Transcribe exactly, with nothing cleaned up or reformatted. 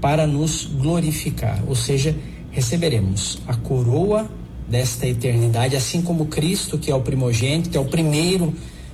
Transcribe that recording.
para nos glorificar, ou seja, receberemos a coroa desta eternidade, assim como Cristo, que é o primogênito, é o primeiro